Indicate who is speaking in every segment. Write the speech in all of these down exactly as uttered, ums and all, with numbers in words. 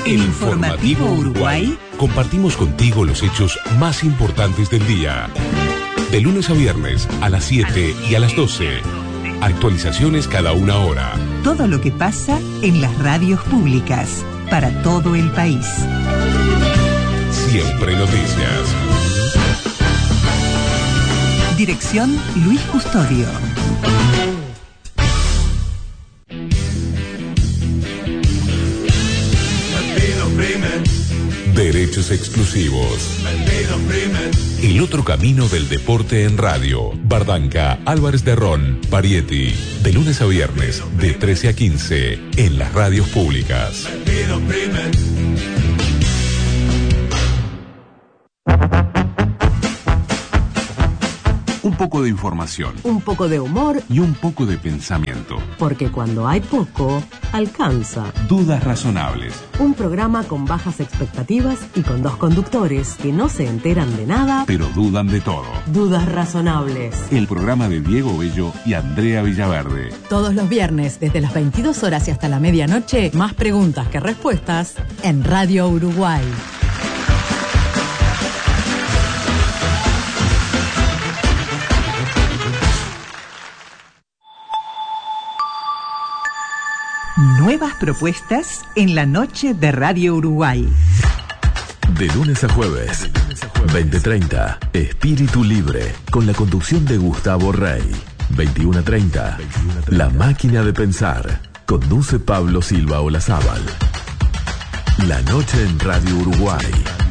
Speaker 1: El Informativo Uruguay. Compartimos contigo los hechos más importantes del día. De lunes a viernes a las siete y a las doce. Actualizaciones cada una hora.
Speaker 2: Todo lo que pasa en las radios públicas para todo el país.
Speaker 1: Siempre noticias.
Speaker 2: Dirección Luis Custodio.
Speaker 1: Derechos exclusivos. El otro camino del deporte en radio. Bardanca, Álvarez de Ron, Parietti. De lunes a viernes, de trece a quince, en las radios públicas. Un poco de información.
Speaker 3: Un poco de humor.
Speaker 1: Y un poco de pensamiento.
Speaker 3: Porque cuando hay poco, alcanza.
Speaker 1: Dudas razonables.
Speaker 3: Un programa con bajas expectativas y con dos conductores que no se enteran de nada,
Speaker 1: pero dudan de todo.
Speaker 3: Dudas razonables.
Speaker 1: El programa de Diego Bello y Andrea Villaverde.
Speaker 3: Todos los viernes, desde las veintidós horas y hasta la medianoche, más preguntas que respuestas en Radio Uruguay.
Speaker 2: Nuevas propuestas en la noche de Radio Uruguay.
Speaker 4: De lunes a jueves, veinte treinta, Espíritu Libre, con la conducción de Gustavo Rey. veintiuno treinta, La Máquina de Pensar, conduce Pablo Silva Olazábal. La noche en Radio Uruguay.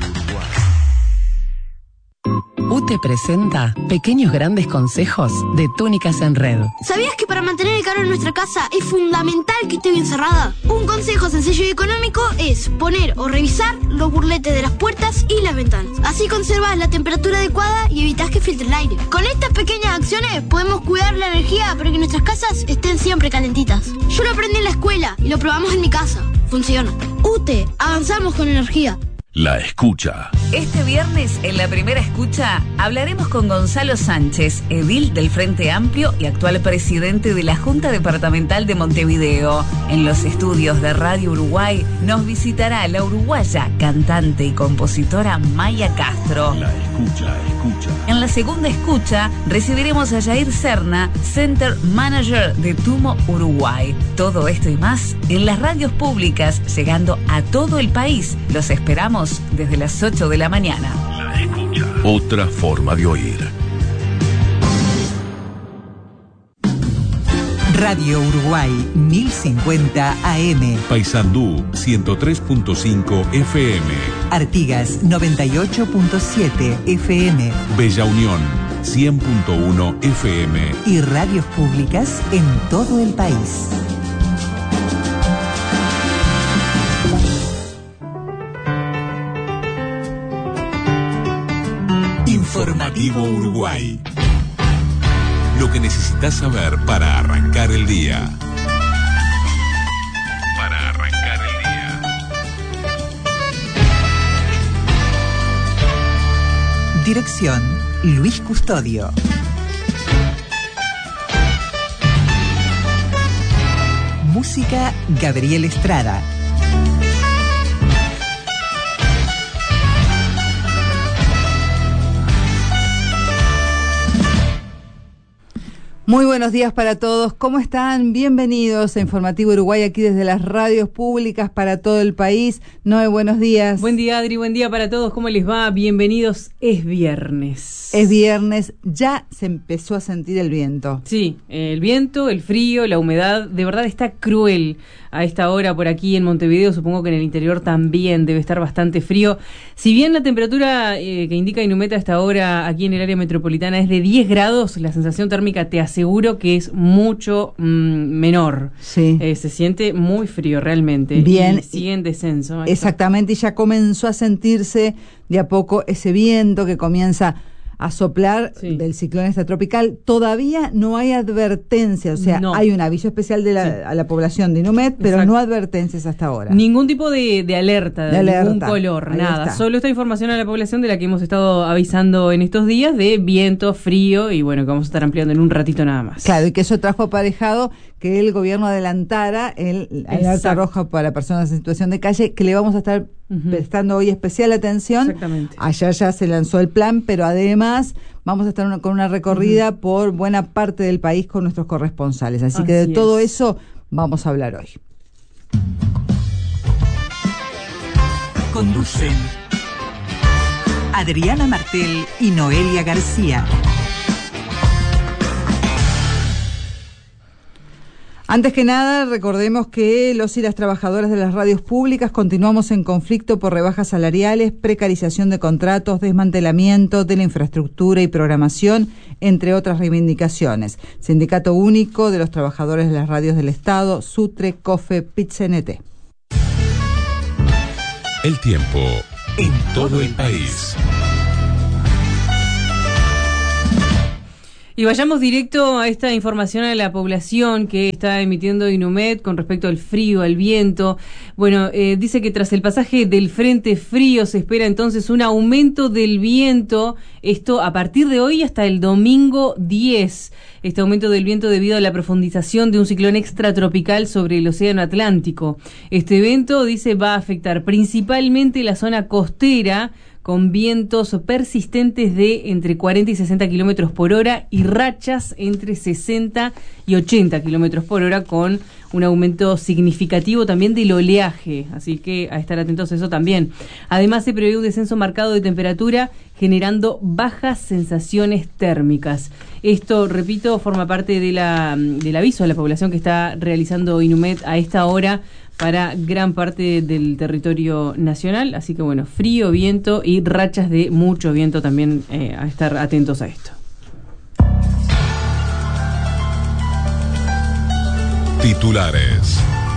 Speaker 3: U T E presenta Pequeños Grandes Consejos de Túnicas en Red.
Speaker 5: ¿Sabías que para mantener el calor en nuestra casa es fundamental que esté bien cerrada? Un consejo sencillo y económico es poner o revisar los burletes de las puertas y las ventanas. Así conservas la temperatura adecuada y evitas que filtre el aire. Con estas pequeñas acciones podemos cuidar la energía para que nuestras casas estén siempre calentitas. Yo lo aprendí en la escuela y lo probamos en mi casa. Funciona. U T E, avanzamos con energía.
Speaker 4: La escucha.
Speaker 6: Este viernes, en la primera escucha, hablaremos con Gonzalo Sánchez, edil del Frente Amplio y actual presidente de la Junta Departamental de Montevideo. En los estudios de Radio Uruguay nos visitará la uruguaya, cantante y compositora Maya Castro.
Speaker 4: La escucha, escucha.
Speaker 6: En la segunda escucha, recibiremos a Jair Serna, Center Manager de Tumo Uruguay. Todo esto y más en las radios públicas, llegando a todo el país. Los esperamos desde las ocho de la mañana.
Speaker 4: La escucha. Otra forma de oír.
Speaker 2: Radio Uruguay mil cincuenta A M.
Speaker 1: Paysandú ciento tres punto cinco F M.
Speaker 2: Artigas noventa y ocho punto siete F M.
Speaker 1: Bella Unión cien punto uno F M.
Speaker 2: Y radios públicas en todo el país.
Speaker 1: Informativo Uruguay. Lo que necesitas saber para arrancar el día. Para arrancar el día.
Speaker 2: Dirección Luis Custodio. Música Gabriel Estrada.
Speaker 7: Muy buenos días para todos, ¿cómo están? Bienvenidos a Informativo Uruguay, aquí desde las radios públicas para todo el país. Noé, buenos días.
Speaker 8: Buen día, Adri, buen día para todos, ¿cómo les va? Bienvenidos, es viernes.
Speaker 7: Es viernes, ya se empezó a sentir el viento.
Speaker 8: Sí, el viento, el frío, la humedad, de verdad está cruel a esta hora por aquí en Montevideo, supongo que en el interior también debe estar bastante frío. Si bien la temperatura eh, que indica Inumeta a esta hora aquí en el área metropolitana es de diez grados, la sensación térmica te aseguro que es mucho mm, menor.
Speaker 7: Sí.
Speaker 8: Eh, se siente muy frío realmente.
Speaker 7: Bien.
Speaker 8: Y sigue en descenso.
Speaker 7: Exactamente, y ya comenzó a sentirse de a poco ese viento que comienza a soplar sí. del ciclón extratropical. Todavía no hay advertencia, o sea, no. hay un aviso especial de la, sí. a la población de Inumet, pero Exacto. no advertencias hasta ahora.
Speaker 8: Ningún tipo de, de alerta, de, de alerta. ningún color,
Speaker 7: Ahí
Speaker 8: nada.
Speaker 7: Está.
Speaker 8: Solo esta información a la población de la que hemos estado avisando en estos días, de viento, frío, y bueno, que vamos a estar ampliando en un ratito nada más.
Speaker 7: Claro, y que eso trajo aparejado que el gobierno adelantara el alerta roja para personas en situación de calle, que le vamos a estar uh-huh. prestando hoy especial atención.
Speaker 8: Exactamente.
Speaker 7: Ayer ya se lanzó el plan, pero además vamos a estar una, con una recorrida uh-huh. por buena parte del país con nuestros corresponsales. Así, Así que de es. todo eso vamos a hablar hoy.
Speaker 2: Conducen Adriana Martel y Noelia García.
Speaker 7: Antes que nada, recordemos que los y las trabajadoras de las radios públicas continuamos en conflicto por rebajas salariales, precarización de contratos, desmantelamiento de la infraestructura y programación, entre otras reivindicaciones. Sindicato Único de los Trabajadores de las Radios del Estado, SUTRE, COFE, PIT-CNT.
Speaker 1: El tiempo en todo el país.
Speaker 8: Y vayamos directo a esta información a la población que está emitiendo Inumet con respecto al frío, al viento. Bueno, eh, dice que tras el pasaje del frente frío se espera entonces un aumento del viento, esto a partir de hoy hasta el domingo diez. Este aumento del viento debido a la profundización de un ciclón extratropical sobre el océano Atlántico. Este evento, dice, va a afectar principalmente la zona costera, con vientos persistentes de entre cuarenta y sesenta kilómetros por hora y rachas entre sesenta y ochenta kilómetros por hora, con un aumento significativo también del oleaje, así que a estar atentos a eso también. Además, se prevé un descenso marcado de temperatura, generando bajas sensaciones térmicas. Esto, repito, forma parte de la, del aviso a la población que está realizando Inumet a esta hora para gran parte del territorio nacional, así que bueno, frío, viento y rachas de mucho viento también, eh, a estar atentos a esto.
Speaker 1: Titulares.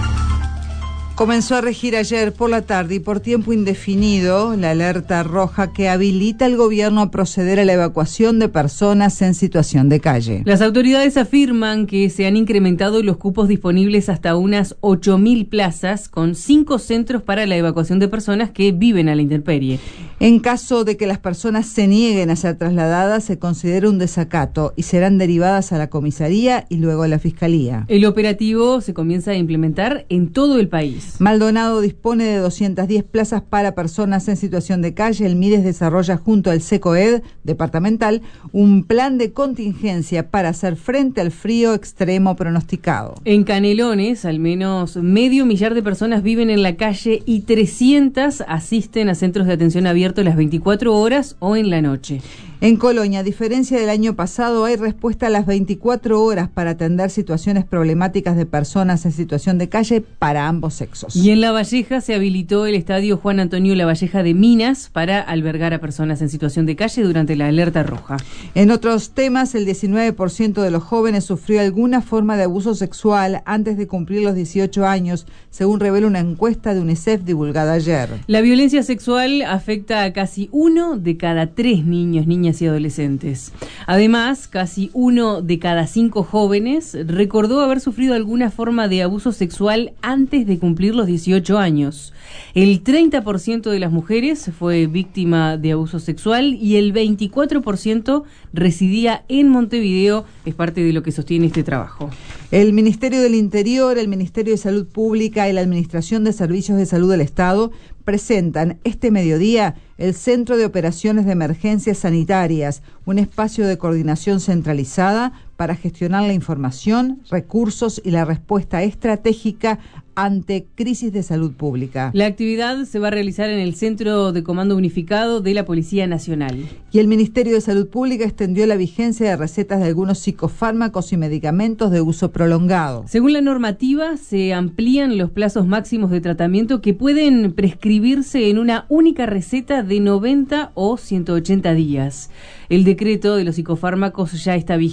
Speaker 7: Comenzó a regir ayer por la tarde y por tiempo indefinido la alerta roja que habilita al gobierno a proceder a la evacuación de personas en situación de calle.
Speaker 8: Las autoridades afirman que se han incrementado los cupos disponibles hasta unas ocho mil plazas, con cinco centros para la evacuación de personas que viven a la intemperie.
Speaker 7: En caso de que las personas se nieguen a ser trasladadas, se considera un desacato y serán derivadas a la comisaría y luego a la fiscalía.
Speaker 8: El operativo se comienza a implementar en todo el país.
Speaker 7: Maldonado dispone de doscientas diez plazas para personas en situación de calle. El MIDES desarrolla junto al SECOED departamental un plan de contingencia para hacer frente al frío extremo pronosticado.
Speaker 8: En Canelones, al menos medio millar de personas viven en la calle y trescientas asisten a centros de atención abiertos las veinticuatro horas o en la noche.
Speaker 7: En Colonia, a diferencia del año pasado, hay respuesta a las veinticuatro horas para atender situaciones problemáticas de personas en situación de calle para ambos sexos.
Speaker 8: Y en La Valleja se habilitó el estadio Juan Antonio La Valleja de Minas para albergar a personas en situación de calle durante la alerta roja.
Speaker 7: En otros temas, el diecinueve por ciento de los jóvenes sufrió alguna forma de abuso sexual antes de cumplir los dieciocho años, según revela una encuesta de UNICEF divulgada ayer.
Speaker 8: La violencia sexual afecta a casi uno de cada tres niños, niñas y adolescentes. Además, casi uno de cada cinco jóvenes recordó haber sufrido alguna forma de abuso sexual antes de cumplir los dieciocho años. El treinta por ciento de las mujeres fue víctima de abuso sexual y el veinticuatro por ciento residía en Montevideo. Es parte de lo que sostiene este trabajo.
Speaker 7: El Ministerio del Interior, el Ministerio de Salud Pública y la Administración de Servicios de Salud del Estado presentan este mediodía el Centro de Operaciones de Emergencias Sanitarias, un espacio de coordinación centralizada para gestionar la información, recursos y la respuesta estratégica ante crisis de salud pública.
Speaker 8: La actividad se va a realizar en el Centro de Comando Unificado de la Policía Nacional.
Speaker 7: Y el Ministerio de Salud Pública extendió la vigencia de recetas de algunos psicofármacos y medicamentos de uso prolongado.
Speaker 8: Según la normativa, se amplían los plazos máximos de tratamiento que pueden prescribirse en una única receta de noventa o ciento ochenta días. El decreto de los psicofármacos ya está vigente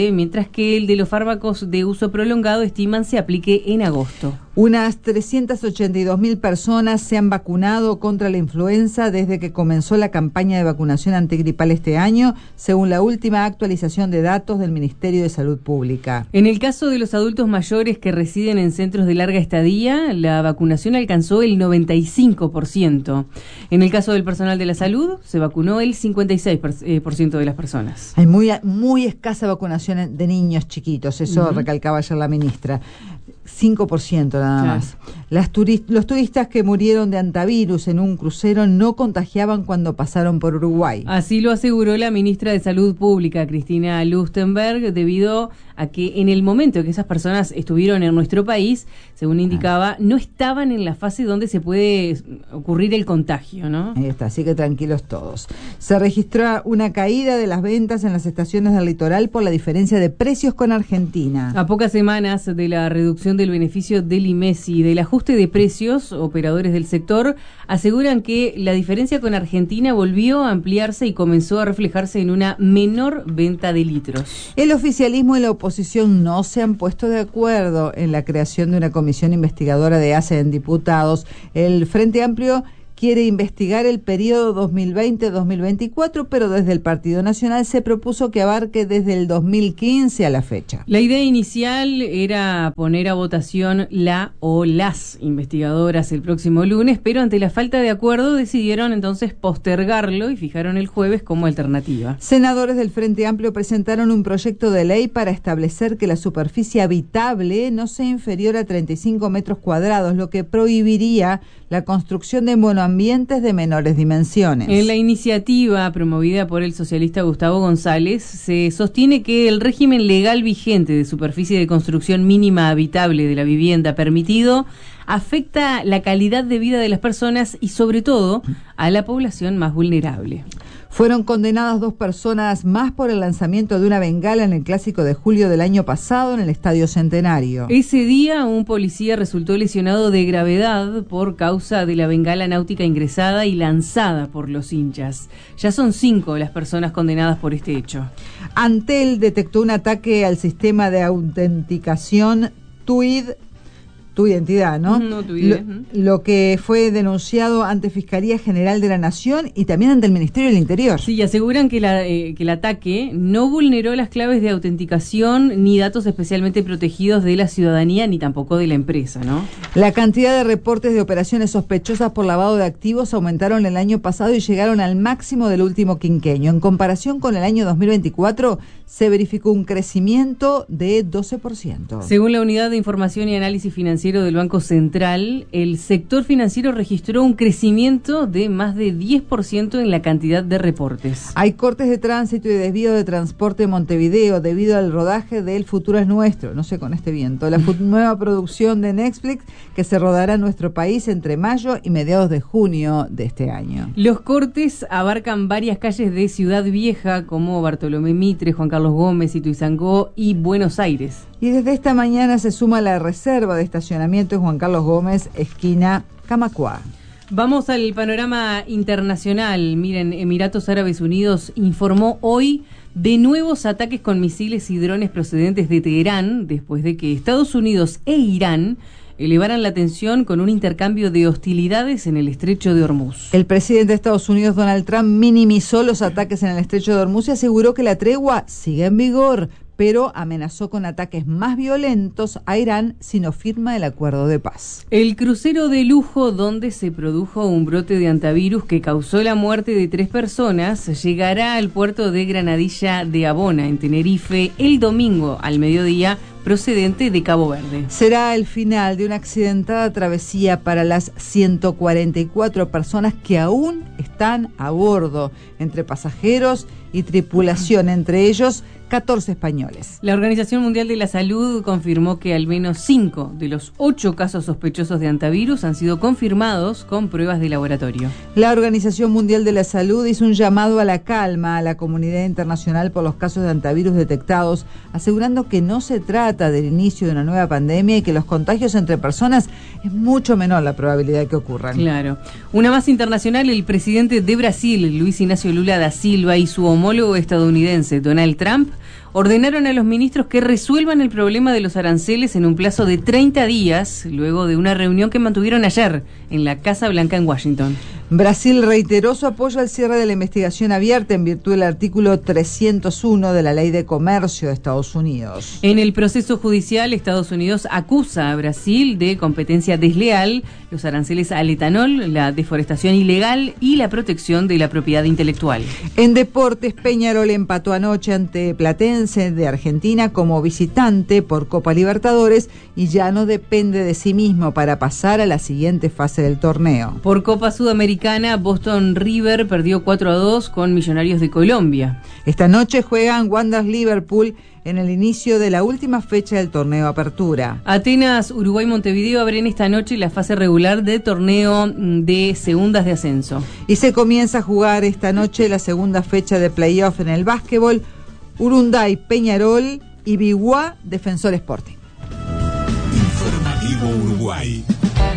Speaker 8: septiembre, mientras que el de los fármacos de uso prolongado estiman se aplique en agosto.
Speaker 7: Unas trescientas ochenta y dos mil personas se han vacunado contra la influenza desde que comenzó la campaña de vacunación antigripal este año, según la última actualización de datos del Ministerio de Salud Pública.
Speaker 8: En el caso de los adultos mayores que residen en centros de larga estadía, la vacunación alcanzó el noventa y cinco por ciento. En el caso del personal de la salud, se vacunó el cincuenta y seis por ciento de las personas.
Speaker 7: Hay muy, muy escasa vacunación de niños chiquitos, eso uh-huh. recalcaba ayer la ministra. cinco por ciento nada claro. más. Las turist- los turistas que murieron de antivirus en un crucero no contagiaban cuando pasaron por Uruguay.
Speaker 8: Así lo aseguró la ministra de Salud Pública, Cristina Lustenberg, debido a que en el momento que esas personas estuvieron en nuestro país, según indicaba, no estaban en la fase donde se puede ocurrir el contagio, ¿no?
Speaker 7: Ahí está, así que tranquilos todos. Se registró una caída de las ventas en las estaciones del litoral por la diferencia de precios con Argentina.
Speaker 8: A pocas semanas de la reducción del beneficio del I M E S y del ajuste de precios, operadores del sector aseguran que la diferencia con Argentina volvió a ampliarse y comenzó a reflejarse en una menor venta de litros.
Speaker 7: El oficialismo y la oposición no se han puesto de acuerdo en la creación de una comisión investigadora de A C E en diputados. El Frente Amplio quiere investigar el periodo dos mil veinte a dos mil veinticuatro, pero desde el Partido Nacional se propuso que abarque desde el dos mil quince a la fecha.
Speaker 8: La idea inicial era poner a votación la o las investigadoras el próximo lunes, pero ante la falta de acuerdo decidieron entonces postergarlo y fijaron el jueves como alternativa.
Speaker 7: Senadores del Frente Amplio presentaron un proyecto de ley para establecer que la superficie habitable no sea inferior a treinta y cinco metros cuadrados, lo que prohibiría la construcción de monoambientes de menores dimensiones.
Speaker 8: En la iniciativa promovida por el socialista Gustavo González se sostiene que el régimen legal vigente de superficie de construcción mínima habitable de la vivienda permitido afecta la calidad de vida de las personas y sobre todo a la población más vulnerable.
Speaker 7: Fueron condenadas dos personas más por el lanzamiento de una bengala en el clásico de julio del año pasado en el Estadio Centenario.
Speaker 8: Ese día un policía resultó lesionado de gravedad por causa de la bengala náutica ingresada y lanzada por los hinchas. Ya son cinco las personas condenadas por este hecho.
Speaker 7: Antel detectó un ataque al sistema de autenticación T U I D, tu identidad, ¿no?
Speaker 8: No, tu identidad.
Speaker 7: Lo, lo que fue denunciado ante Fiscalía General de la Nación y también ante el Ministerio del Interior.
Speaker 8: Sí, y aseguran que, la, eh, que el ataque no vulneró las claves de autenticación ni datos especialmente protegidos de la ciudadanía ni tampoco de la empresa, ¿no?
Speaker 7: La cantidad de reportes de operaciones sospechosas por lavado de activos aumentaron el año pasado y llegaron al máximo del último quinquenio. En comparación con el año dos mil veinticuatro, se verificó un crecimiento de doce por ciento.
Speaker 8: Según la Unidad de Información y Análisis Financiero del Banco Central, el sector financiero registró un crecimiento de más de diez por ciento en la cantidad de reportes.
Speaker 7: Hay cortes de tránsito y desvío de transporte en Montevideo debido al rodaje de El Futuro es Nuestro, no sé con este viento, la fu- nueva producción de Netflix que se rodará en nuestro país entre mayo y mediados de junio de este año.
Speaker 8: Los cortes abarcan varias calles de Ciudad Vieja como Bartolomé Mitre, Juan Carlos Gómez, Ituzaingó y Buenos Aires.
Speaker 7: Y desde esta mañana se suma la reserva de estacionamiento en Juan Carlos Gómez, esquina Camacuá.
Speaker 8: Vamos al panorama internacional. Miren, Emiratos Árabes Unidos informó hoy de nuevos ataques con misiles y drones procedentes de Teherán, después de que Estados Unidos e Irán elevaran la tensión con un intercambio de hostilidades en el estrecho de Hormuz.
Speaker 7: El presidente de Estados Unidos, Donald Trump, minimizó los ataques en el estrecho de Hormuz y aseguró que la tregua sigue en vigor, pero amenazó con ataques más violentos a Irán si no firma el acuerdo de paz.
Speaker 8: El crucero de lujo donde se produjo un brote de antivirus que causó la muerte de tres personas llegará al puerto de Granadilla de Abona, en Tenerife, el domingo al mediodía, procedente de Cabo Verde.
Speaker 7: Será el final de una accidentada travesía para las ciento cuarenta y cuatro personas que aún están a bordo, entre pasajeros y tripulación, entre ellos catorce españoles.
Speaker 8: La Organización Mundial de la Salud confirmó que al menos cinco de los ocho casos sospechosos de antivirus han sido confirmados con pruebas de laboratorio.
Speaker 7: La Organización Mundial de la Salud hizo un llamado a la calma a la comunidad internacional por los casos de antivirus detectados, asegurando que no se trata del inicio de una nueva pandemia y que los contagios entre personas es mucho menor la probabilidad de que ocurran.
Speaker 8: Claro. Una más internacional, el presidente de Brasil, Luis Ignacio Lula da Silva, y su homólogo estadounidense, Donald Trump, ordenaron a los ministros que resuelvan el problema de los aranceles en un plazo de treinta días, luego de una reunión que mantuvieron ayer en la Casa Blanca en Washington.
Speaker 7: Brasil reiteró su apoyo al cierre de la investigación abierta en virtud del artículo trescientos uno de la Ley de Comercio de Estados Unidos.
Speaker 8: En el proceso judicial, Estados Unidos acusa a Brasil de competencia desleal, los aranceles al etanol, la deforestación ilegal y la protección de la propiedad intelectual.
Speaker 7: En deportes, Peñarol empató anoche ante Platense de Argentina como visitante por Copa Libertadores y ya no depende de sí mismo para pasar a la siguiente fase del torneo.
Speaker 8: Por Copa Sudamericana, Boston River perdió cuatro a dos con Millonarios de Colombia.
Speaker 7: Esta noche juegan Wanderers Liverpool en el inicio de la última fecha del torneo Apertura.
Speaker 8: Atenas, Uruguay, Montevideo abren esta noche la fase regular del torneo de segundas de ascenso.
Speaker 7: Y se comienza a jugar esta noche la segunda fecha de playoff en el básquetbol, Urunday, Peñarol y Biguá, Defensor Sporting.
Speaker 1: Informativo Uruguay.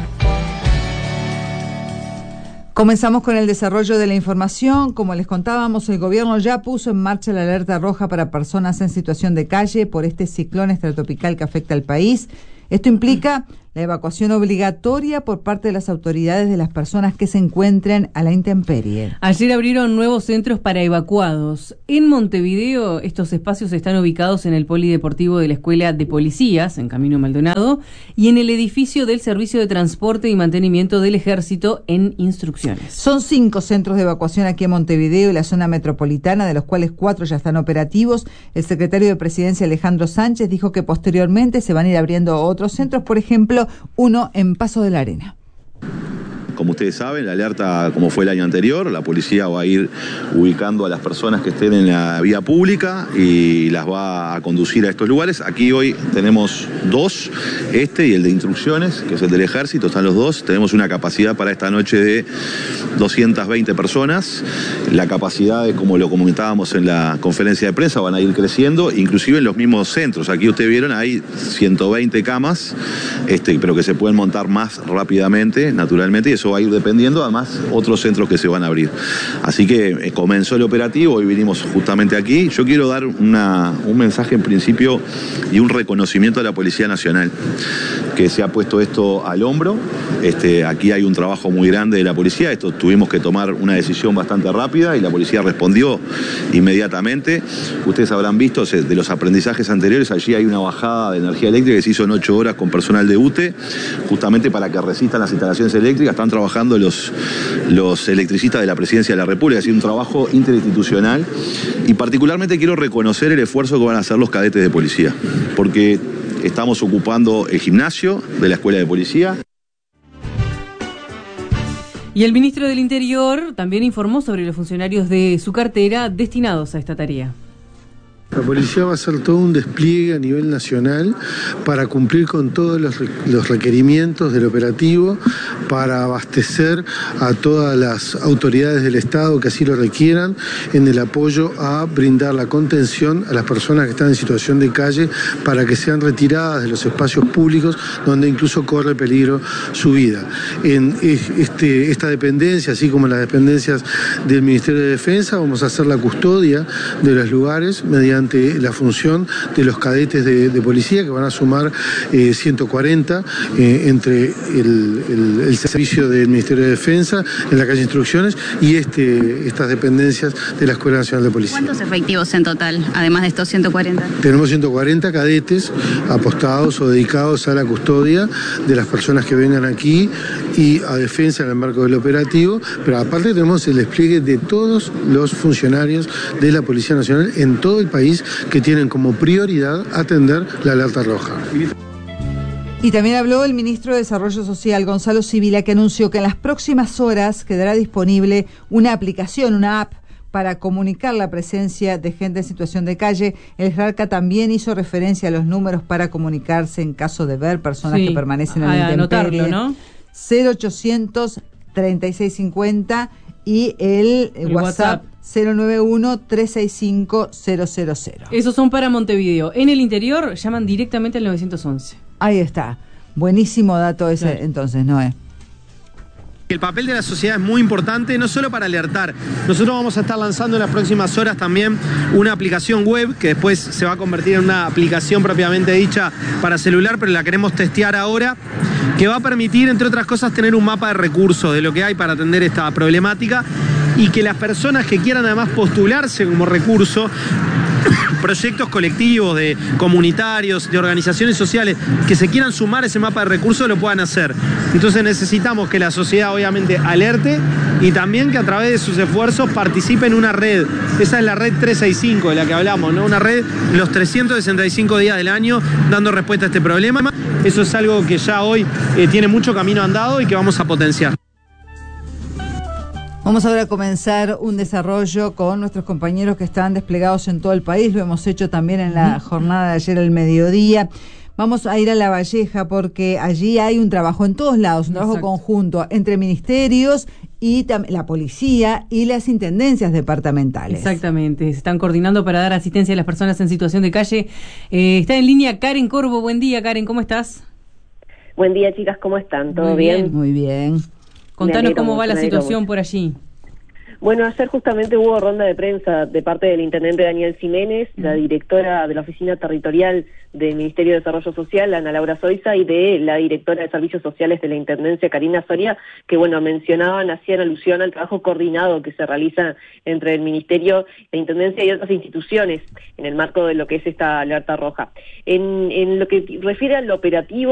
Speaker 7: Comenzamos con el desarrollo de la información. Como les contábamos, el gobierno ya puso en marcha la alerta roja para personas en situación de calle por este ciclón extratropical que afecta al país. Esto implica la evacuación obligatoria por parte de las autoridades de las personas que se encuentren a la intemperie.
Speaker 8: Ayer abrieron nuevos centros para evacuados. En Montevideo, estos espacios están ubicados en el polideportivo de la Escuela de Policías, en Camino Maldonado, y en el edificio del Servicio de Transporte y Mantenimiento del Ejército, en Instrucciones.
Speaker 7: Son cinco centros de evacuación aquí en Montevideo y la zona metropolitana, de los cuales cuatro ya están operativos. El secretario de Presidencia, Alejandro Sánchez, dijo que posteriormente se van a ir abriendo otros centros, por ejemplo, uno en Paso de la Arena.
Speaker 9: Como ustedes saben, la alerta, como fue el año anterior, la policía va a ir ubicando a las personas que estén en la vía pública y las va a conducir a estos lugares. Aquí hoy tenemos dos, este y el de Instrucciones, que es el del Ejército, están los dos. Tenemos una capacidad para esta noche de doscientas veinte personas. La capacidad, como lo comentábamos en la conferencia de prensa, van a ir creciendo, inclusive en los mismos centros. Aquí ustedes vieron, hay ciento veinte camas, este, pero que se pueden montar más rápidamente, naturalmente, y eso va a ir dependiendo, además otros centros que se van a abrir. Así que eh, comenzó el operativo, hoy vinimos justamente aquí. Yo quiero dar una, un mensaje en principio y un reconocimiento a la Policía Nacional, que se ha puesto esto al hombro. Este, aquí hay un trabajo muy grande de la policía, esto tuvimos que tomar una decisión bastante rápida y la policía respondió inmediatamente. Ustedes habrán visto de los aprendizajes anteriores, allí hay una bajada de energía eléctrica que se hizo en ocho horas con personal de U T E, justamente para que resistan las instalaciones eléctricas. Están trabajando los, los electricistas de la Presidencia de la República, es decir, un trabajo interinstitucional, y particularmente quiero reconocer el esfuerzo que van a hacer los cadetes de policía, porque estamos ocupando el gimnasio de la Escuela de Policía.
Speaker 8: Y el ministro del Interior también informó sobre los funcionarios de su cartera destinados a esta tarea.
Speaker 10: La policía va a hacer todo un despliegue a nivel nacional para cumplir con todos los, los requerimientos del operativo, para abastecer a todas las autoridades del Estado que así lo requieran en el apoyo a brindar la contención a las personas que están en situación de calle para que sean retiradas de los espacios públicos donde incluso corre peligro su vida. En este, esta dependencia, así como las dependencias del Ministerio de Defensa, vamos a hacer la custodia de los lugares mediante la función de los cadetes de, de policía, que van a sumar eh, ciento cuarenta eh, entre el, el, el servicio del Ministerio de Defensa en la calle Instrucciones y este, estas dependencias de la Escuela Nacional de Policía.
Speaker 11: ¿Cuántos efectivos en total, además de estos ciento cuarenta?
Speaker 10: Tenemos ciento cuarenta cadetes apostados o dedicados a la custodia de las personas que vengan aquí y a defensa en el marco del operativo, pero aparte tenemos el despliegue de todos los funcionarios de la Policía Nacional en todo el país que tienen como prioridad atender la alerta roja.
Speaker 7: Y también habló el ministro de Desarrollo Social, Gonzalo Sibila, que anunció que en las próximas horas quedará disponible una aplicación, una app, para comunicar la presencia de gente en situación de calle. El jerarca también hizo referencia a los números para comunicarse en caso de ver personas sí, que permanecen en la intemperie. ¿No? cero ochocientos treinta y seis cincuenta y el, el WhatsApp, WhatsApp cero noventa y uno, trescientos sesenta y cinco, cero cero cero.
Speaker 8: Esos son para Montevideo. En el interior llaman directamente al nueve once.
Speaker 7: Ahí está. Buenísimo dato ese, claro. Entonces, Noé.
Speaker 12: El papel de la sociedad es muy importante, no solo para alertar. Nosotros vamos a estar lanzando en las próximas horas también una aplicación web que después se va a convertir en una aplicación propiamente dicha para celular, pero la queremos testear ahora, que va a permitir, entre otras cosas, tener un mapa de recursos de lo que hay para atender esta problemática y que las personas que quieran además postularse como recurso, proyectos colectivos, de comunitarios, de organizaciones sociales que se quieran sumar a ese mapa de recursos lo puedan hacer. Entonces necesitamos que la sociedad obviamente alerte y también que a través de sus esfuerzos participe en una red. Esa es la red trescientos sesenta y cinco de la que hablamos, ¿no? Una red los trescientos sesenta y cinco días del año dando respuesta a este problema. Eso es algo que ya hoy eh, tiene mucho camino andado y que vamos a potenciar.
Speaker 7: Vamos ahora a comenzar un desarrollo con nuestros compañeros que están desplegados en todo el país. Lo hemos hecho también en la jornada de ayer al mediodía. Vamos a ir a La Valleja porque allí hay un trabajo en todos lados, un trabajo Exacto. conjunto entre ministerios y la policía y las intendencias departamentales.
Speaker 8: Exactamente, se están coordinando para dar asistencia a las personas en situación de calle. Eh, está en línea Karen Corvo. Buen día, Karen, ¿cómo estás?
Speaker 13: Buen día, chicas, ¿cómo están? ¿Todo
Speaker 8: Muy bien?
Speaker 13: bien?
Speaker 7: Muy bien.
Speaker 8: Contanos cómo va la situación por allí.
Speaker 13: Bueno, ayer justamente hubo ronda de prensa de parte del intendente Daniel Ximénez, la directora de la Oficina Territorial del Ministerio de Desarrollo Social, Ana Laura Zoiza, y de la directora de Servicios Sociales de la Intendencia, Karina Soria, que bueno, mencionaban, hacían alusión al trabajo coordinado que se realiza entre el Ministerio, la Intendencia y otras instituciones en el marco de lo que es esta alerta roja. En, en lo que refiere al operativo